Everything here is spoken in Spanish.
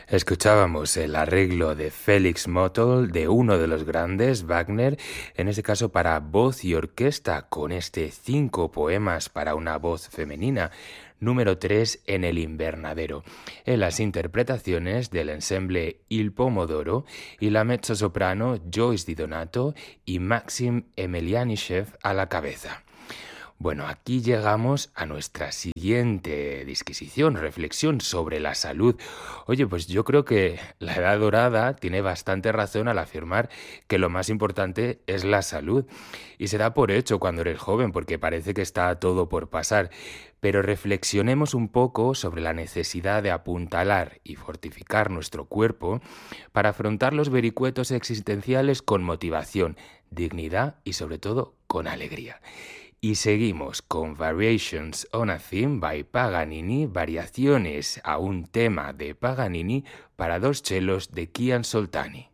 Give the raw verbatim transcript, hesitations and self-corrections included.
Escuchábamos el arreglo de Félix Mottl de uno de los grandes, Wagner, en este caso para voz y orquesta, con este cinco poemas para una voz femenina, número tres en el invernadero, en las interpretaciones del ensemble Il Pomodoro y la mezzosoprano Joyce Di Donato y Maxim Emelianishev a la cabeza. Bueno, aquí llegamos a nuestra siguiente disquisición, reflexión sobre la salud. Oye, pues yo creo que la Edad Dorada tiene bastante razón al afirmar que lo más importante es la salud. Y se da por hecho cuando eres joven, porque parece que está todo por pasar. Pero reflexionemos un poco sobre la necesidad de apuntalar y fortificar nuestro cuerpo para afrontar los vericuetos existenciales con motivación, dignidad y sobre todo con alegría. Y seguimos con Variations on a Theme by Paganini, variaciones a un tema de Paganini para dos chelos de Kian Soltani.